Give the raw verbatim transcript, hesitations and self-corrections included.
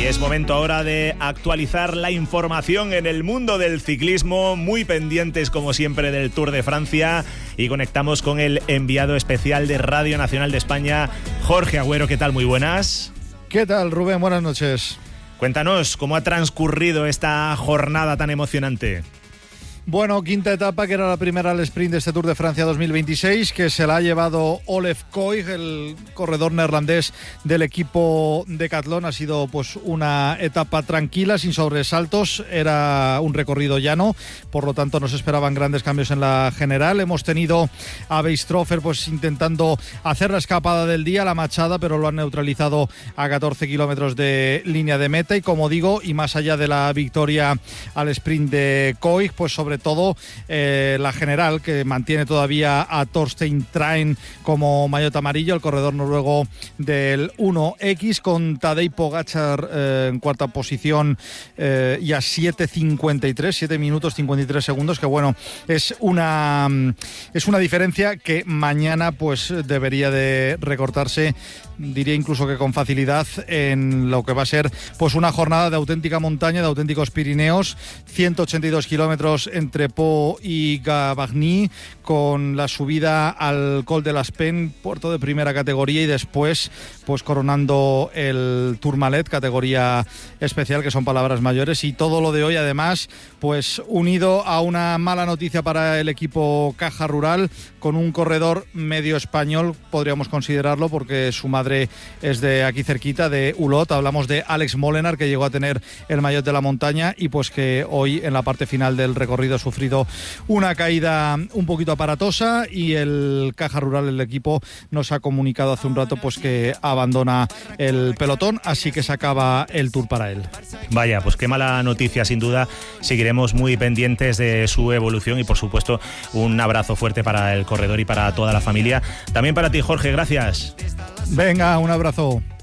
es momento ahora de actualizar la información en el mundo del ciclismo, muy pendientes como siempre del Tour de Francia, y conectamos con el enviado especial de Radio Nacional de España, Jorge Agüero. ¿Qué tal? Muy buenas. ¿Qué tal, Rubén? Buenas noches. Cuéntanos, ¿cómo ha transcurrido esta jornada tan emocionante? Bueno, quinta etapa, que era la primera al sprint de este Tour de Francia dos mil veintiséis, que se la ha llevado Olef Koig, el corredor neerlandés del equipo Decathlon. Ha sido pues una etapa tranquila, sin sobresaltos, era un recorrido llano, por lo tanto no se esperaban grandes cambios en la general. Hemos tenido a Weistrofer pues intentando hacer la escapada del día, la machada, pero lo han neutralizado a catorce kilómetros de línea de meta, y como digo, y más allá de la victoria al sprint de Koig, pues sobre todo eh, la general, que mantiene todavía a Thorstein Train como maillot amarillo, el corredor noruego del uno equis, con Tadej Pogačar eh, en cuarta posición eh, y a siete cincuenta y tres, siete minutos cincuenta y tres segundos, que bueno, es una es una diferencia que mañana pues debería de recortarse, diría incluso que con facilidad, en lo que va a ser pues una jornada de auténtica montaña, de auténticos Pirineos, ciento ochenta y dos kilómetros entre Pau y Gavagny, con la subida al Col de l'Aspen, puerto de primera categoría, y después pues coronando el Tourmalet, categoría especial, que son palabras mayores. Y todo lo de hoy, además, pues unido a una mala noticia para el equipo Caja Rural, con un corredor medio español, podríamos considerarlo, porque su madre es de aquí cerquita, de Ulot. Hablamos de Alex Molenaar, que llegó a tener el maillot de la montaña y pues que hoy en la parte final del recorrido ha sufrido una caída un poquito aparatosa, y el Caja Rural, el equipo, nos ha comunicado hace un rato pues que abandona el pelotón, así que se acaba el Tour para él. Vaya, pues qué mala noticia, sin duda. Seguiremos muy pendientes de su evolución, y por supuesto un abrazo fuerte para el corredor y para toda la familia. También para ti, Jorge, gracias. Venga, un abrazo.